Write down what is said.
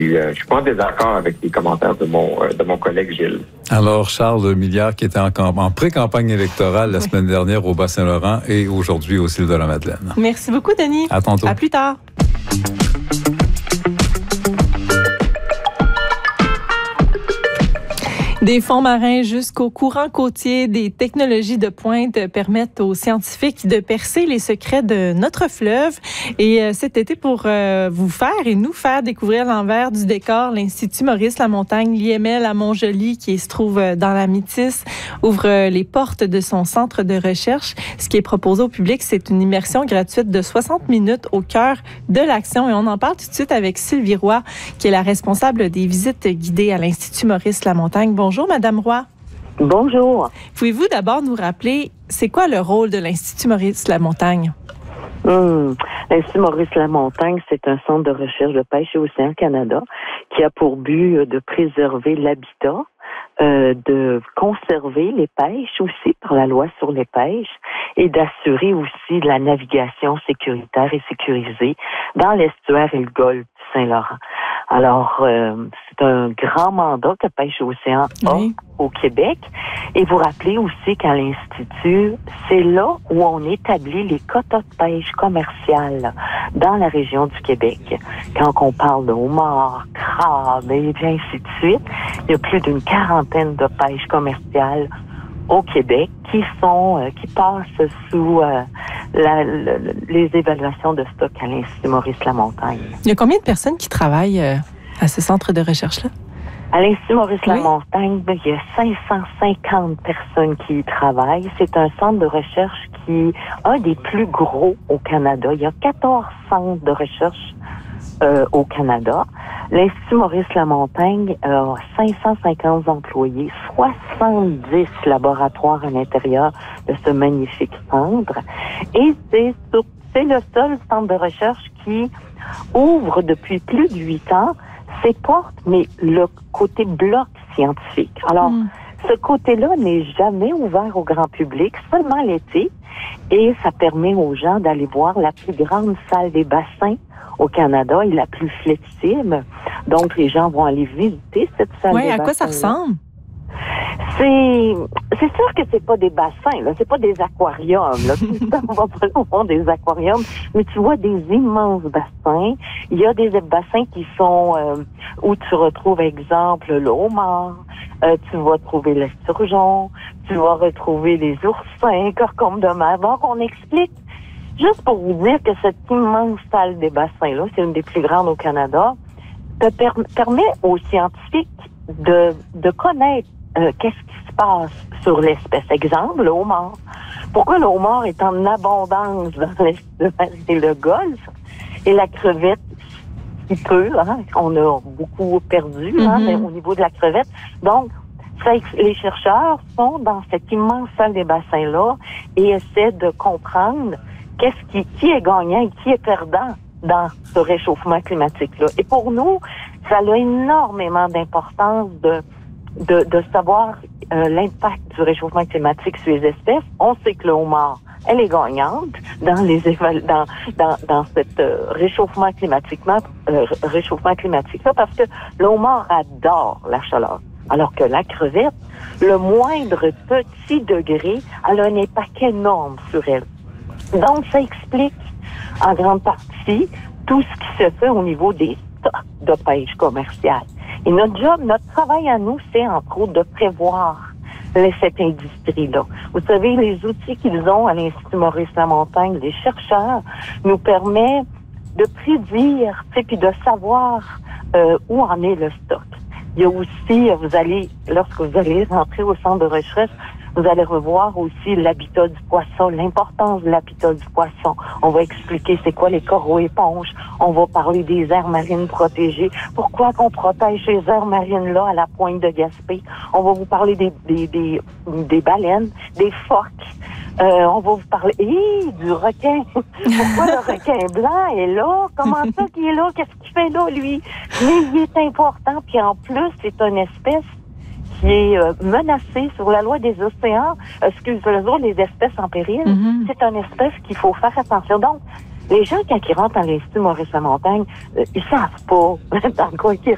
Je suis pas en désaccord avec les commentaires de mon collègue Gilles. Alors, Charles Milliard, qui était en pré-campagne électorale la semaine dernière au Bas-Saint-Laurent et aujourd'hui aux Îles-de-la-Madeleine. Merci beaucoup, Denis. À tantôt. À plus tard. Des fonds marins jusqu'aux courants côtiers, des technologies de pointe permettent aux scientifiques de percer les secrets de notre fleuve. Et cet été, pour vous faire et nous faire découvrir l'envers du décor, l'Institut Maurice Lamontagne, l'IML à Montjoly, qui se trouve dans la Métis, ouvre les portes de son centre de recherche. Ce qui est proposé au public, c'est une immersion gratuite de 60 minutes au cœur de l'action. Et on en parle tout de suite avec Sylvie Roy, qui est la responsable des visites guidées à l'Institut Maurice Lamontagne. Bonjour, Madame Roy. Bonjour. Pouvez-vous d'abord nous rappeler, c'est quoi le rôle de l'Institut Maurice Lamontagne? L'Institut Maurice Lamontagne, c'est un centre de recherche de pêche et océan Canada qui a pour but de préserver l'habitat, de conserver les pêches aussi par la loi sur les pêches et d'assurer aussi la navigation sécuritaire et sécurisée dans l'estuaire et le golfe du Saint-Laurent. Alors, c'est un grand mandat que Pêche et Océan a au Québec. Et vous rappelez aussi qu'à l'Institut, c'est là où on établit les quotas de pêche commerciale dans la région du Québec. Quand on parle de homards, crabes et ainsi de suite, il y a plus d'une quarantaine de pêches commerciales au Québec qui passent sous les évaluations de stock à l'Institut Maurice Lamontagne. Il y a combien de personnes qui travaillent à ce centre de recherche-là? À l'Institut Maurice Lamontagne, il y a 550 personnes qui y travaillent. C'est un centre de recherche qui est un des plus gros au Canada. Il y a 14 centres de recherche au Canada. L'Institut Maurice Lamontagne a 550 employés, 70 laboratoires à l'intérieur de ce magnifique centre. Et c'est le seul centre de recherche qui ouvre depuis plus de 8 ans ses portes, mais le côté bloc scientifique. Alors, ce côté-là n'est jamais ouvert au grand public, seulement l'été, et ça permet aux gens d'aller voir la plus grande salle des bassins au Canada et la plus flexible. Donc, les gens vont aller visiter cette salle des bassins. Oui, à quoi ça ressemble? C'est sûr que c'est pas des bassins, là, c'est pas des aquariums, là. On va pas voir des aquariums, mais tu vois des immenses bassins. Il y a des bassins qui sont où tu retrouves, exemple, le homard, tu vas trouver l'esturgeon, tu vas retrouver les oursins, corcombes de mer. Donc, on explique, juste pour vous dire que cette immense salle des bassins-là, c'est une des plus grandes au Canada, permet aux scientifiques de connaître qu'est-ce qui se passe sur l'espèce. Exemple, le homard. Pourquoi le homard est en abondance dans l'estuaire et le golfe et la crevette si peu, on a beaucoup perdu mais au niveau de la crevette. Donc, les chercheurs sont dans cette immense salle des bassins-là et essaient de comprendre qui est gagnant et qui est perdant dans ce réchauffement climatique-là. Et pour nous, ça a énormément d'importance de savoir l'impact du réchauffement climatique sur les espèces. On sait que le homard, elle est gagnante dans cette réchauffement climatique là, parce que le homard adore la chaleur. Alors que la crevette, le moindre petit degré, elle a un impact énorme sur elle. Donc, ça explique en grande partie tout ce qui se fait au niveau des stocks de pêche commerciale. Et notre travail à nous, c'est entre autres de prévoir cette industrie-là. Vous savez, les outils qu'ils ont à l'Institut Maurice Lamontagne, les chercheurs, nous permettent de prédire, puis de savoir où en est le stock. Il y a aussi, lorsque vous allez rentrer au centre de recherche, vous allez revoir aussi l'habitat du poisson, l'importance de l'habitat du poisson. On va expliquer c'est quoi les coraux éponges. On va parler des aires marines protégées. Pourquoi qu'on protège ces aires marines-là à la pointe de Gaspé? On va vous parler des baleines, des phoques. On va vous parler du requin. Pourquoi le requin blanc est là? Comment ça qu'il est là? Qu'est-ce qu'il fait là, lui? Mais il est important. Puis en plus, c'est une espèce qui est menacée sur la loi des océans. Excusez-moi, les espèces en péril. C'est une espèce qu'il faut faire attention. Donc, les gens, quand ils rentrent dans l'Institut Maurice Lamontagne, ils savent pas dans quoi ils